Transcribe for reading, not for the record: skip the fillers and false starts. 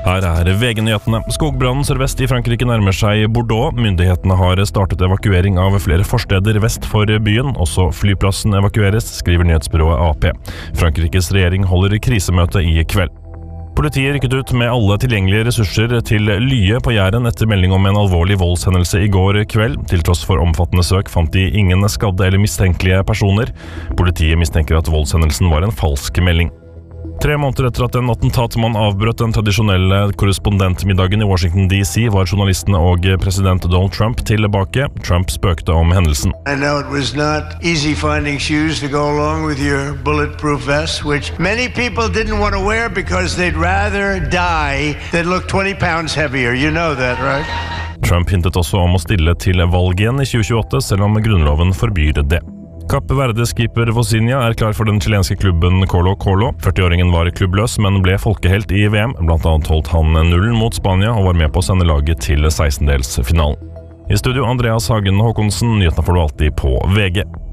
Her VG-nyhetene. Skogbrannen sørvest i Frankrike nærmer seg Bordeaux. Myndighetene har startet evakuering av flere forsteder vest for byen. Også flyplassen evakueres, skriver nyhetsbyrået AP. Frankrikes regjering holder krisemøte i kveld. Politiet rykket ut med alle tilgjengelige ressurser til Lye på Jæren etter melding om en alvorlig voldshendelse i går kveld. Til tross for omfattende søk fant de ingen skadde eller mistenkelige personer. Politiet mistenker at voldshendelsen var en falsk melding. 3 måneder etter at en attentatmann avbrøt den tradisjonelle korrespondentmiddagen i Washington DC, var journalistene og president Donald Trump tilbake. Trump spøkte om hendelsen. I know it was not easy finding shoes to go along with your bulletproof vest, which many people didn't want to wear because they'd rather die than look 20 pounds heavier. You know that, right? Trump hintet også om å stille til valg igjen i 2028, selv om grunnloven forbyr det. Kapp Verde-skipper Vozinha er klar for den chilenske klubben Colo-Colo. 40-åringen var klubbløs, men ble folkehelt i VM. Blant annet holdt han nullen mot Spania og var med på å sende laget til 16-delsfinalen. I studio Andreas Hagen Håkonsen, nyhetene får du alltid på VG.